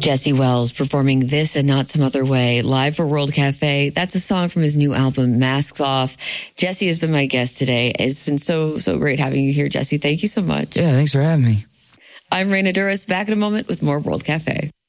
Jesse Wells performing This and Not Some Other Way live for World Cafe. That's a song from his new album, Masks Off. Jesse has been my guest today. It's been so great having you here, Jesse. Thank you so much. Yeah, thanks for having me. I'm Raina Douris, back in a moment with more World Cafe.